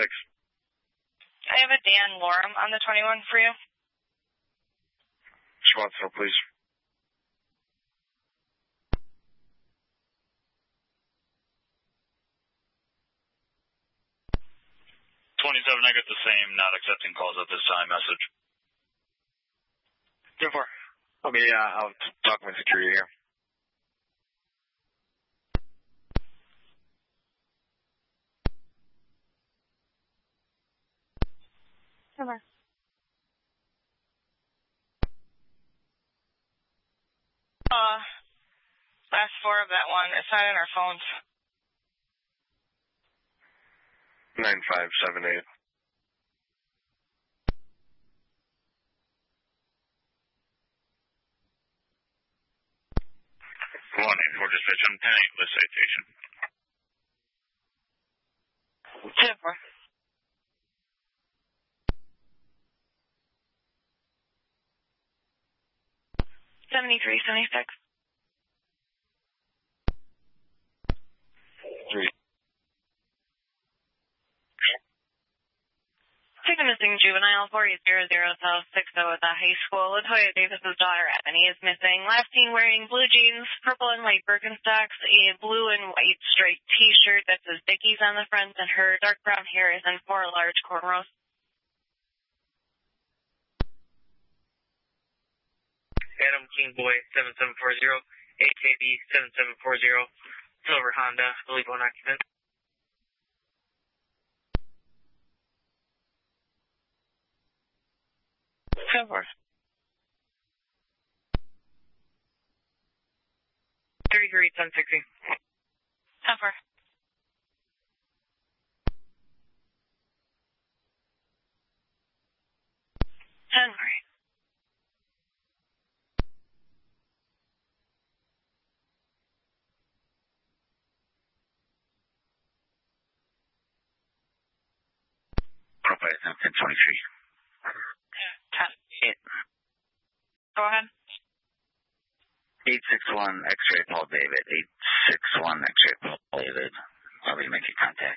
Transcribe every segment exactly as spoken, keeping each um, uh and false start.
six. I have a Dan Lorem on the twenty-one for you. Schwarzschild, please. twenty-seven, I get the same, not accepting calls at this time message. ten four. Let me, uh, I'll talk with security here. Over. Uh, last four of that one. It's not in our phones. nine five seven eight. one eight four dispatch on ten eight with citation. ten four. seventy-three seventy-six. Three. Take a missing juvenile, forty zero zero South six zero at the high school. Latoya Davis's daughter, Ebony, is missing. Last seen wearing blue jeans, purple and white Birkenstocks, a blue and white striped t-shirt that says Dickies on the front, and her dark brown hair is in four large cornrows. Adam King Boy seven seven four zero, A K B seven seven four zero, Silver Honda, I believe one occupant. ten four. thirty-three ten sixty. ten four. ten four. Profile ten twenty-three. ten. Go ahead. eight six one X-ray Paul David. eight six one X-ray Paul David. I'll be making contact.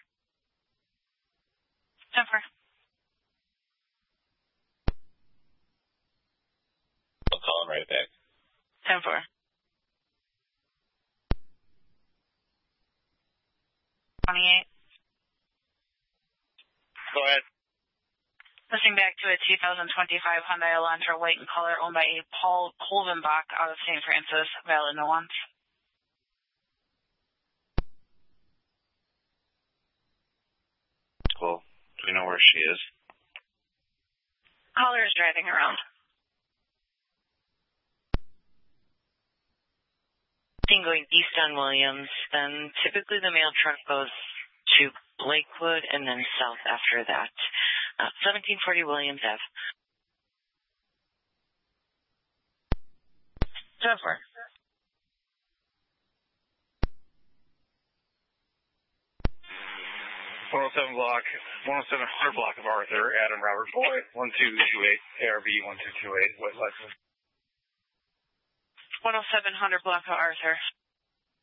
ten four. I'll call him right back. ten four. twenty-eight. Go ahead. Listening back to a two thousand twenty-five Hyundai Elantra white in color owned by a Paul Kolvenbach out of Saint Francis, valid no ones. Cool. Do we know where she is? Caller is driving around. Seen going east on Williams, then typically the mail truck goes to Lakewood and then south after that. Uh, seventeen forty Williams Avenue. ten four. one oh seven block, one oh seven hundred block of Arthur, Adam Robert Boy, one two two eight, A R B one two two eight, West Lexus. one oh seven hundred block of Arthur.